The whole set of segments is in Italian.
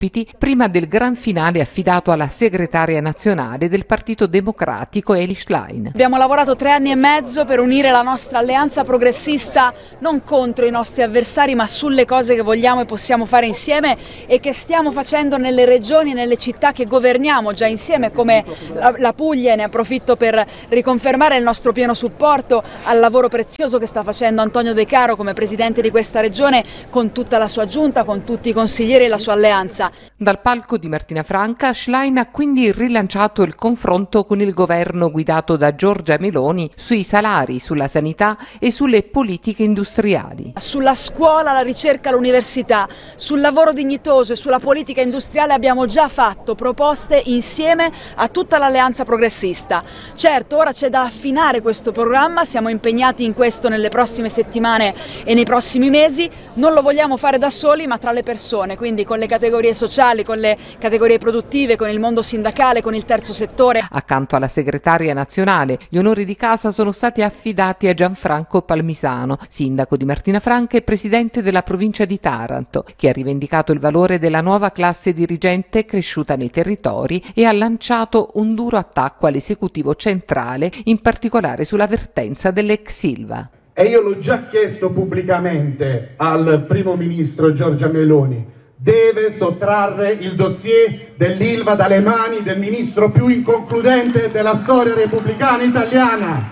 prima del gran finale affidato alla segretaria nazionale del Partito Democratico Eli Schlein. Abbiamo lavorato 3 anni e mezzo per unire la nostra alleanza progressista non contro i nostri avversari ma sulle cose che vogliamo e possiamo fare insieme e che stiamo facendo nelle regioni e nelle città che governiamo già insieme come la Puglia, e ne approfitto per riconfermare il nostro pieno supporto al lavoro prezioso che sta facendo Antonio De Caro come presidente di questa regione con tutta la sua giunta, con tutti i consiglieri e la sua alleanza. Dal palco di Martina Franca, Schlein ha quindi rilanciato il confronto con il governo guidato da Giorgia Meloni sui salari, sulla sanità e sulle politiche industriali. Sulla scuola, la ricerca, l'università, sul lavoro dignitoso e sulla politica industriale abbiamo già fatto proposte insieme a tutta l'alleanza progressista. Certo, ora c'è da affinare questo programma, siamo impegnati in questo nelle prossime settimane e nei prossimi mesi, non lo vogliamo fare da soli ma tra le persone, quindi con le categorie sociali, con le categorie produttive, con il mondo sindacale, con il terzo settore. Accanto alla segretaria nazionale, gli onori di casa sono stati affidati a Gianfranco Palmisano, sindaco di Martina Franca e presidente della provincia di Taranto, che ha rivendicato il valore della nuova classe dirigente cresciuta nei territori e ha lanciato un duro attacco all'esecutivo centrale, in particolare sulla vertenza dell'ex Ilva. E io l'ho già chiesto pubblicamente al primo ministro Giorgia Meloni. Deve sottrarre il dossier dell'Ilva dalle mani del ministro più inconcludente della storia repubblicana italiana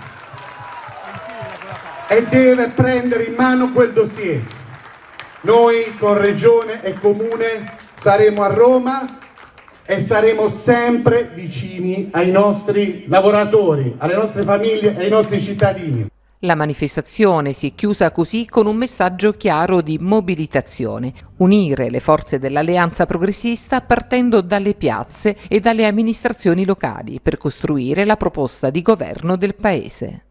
e deve prendere in mano quel dossier. Noi con Regione e Comune saremo a Roma e saremo sempre vicini ai nostri lavoratori, alle nostre famiglie e ai nostri cittadini. La manifestazione si è chiusa così con un messaggio chiaro di mobilitazione: unire le forze dell'alleanza progressista partendo dalle piazze e dalle amministrazioni locali per costruire la proposta di governo del Paese.